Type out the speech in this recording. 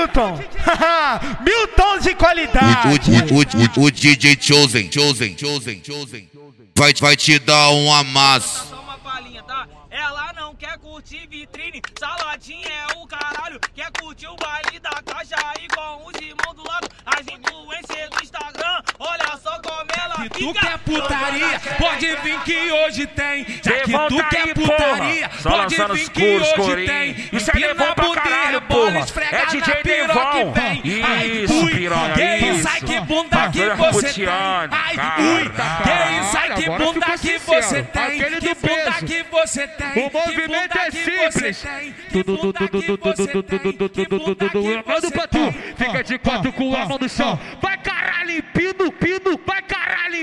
Milton. Milton de qualidade. O DJ Chosen vai te dar um amasso. Só uma palhinha, tá? Ela não quer curtir vitrine, saladinha é o caralho. Quer curtir o baile da caixa aí com os irmãos do lado. As influências do Instagram, olha só como ela Se fica. tu quer putaria, pode vir que hoje tem. Já que Devon tu tá quer aí, putaria, porra. Só pode lançando vir os que puros, hoje corinho. tem. Isso é Empina Devon a pra bunda e caralho, rebola, porra. esfrega É na DJ piroca Devon. que vem. Ai, Isso, ui, piranha, que isso, isso. ai que bunda que Bagulho você tem. Rutiane, Ai, cara. ui, que isso, ai que Agora bunda ficou que sincero. você tem. Aquele Que do bunda peso. que você tem. O movimento é simples. Manda pra tu. Fica de quatro com a mão no chão. Vai caralho, pino, vai caralho.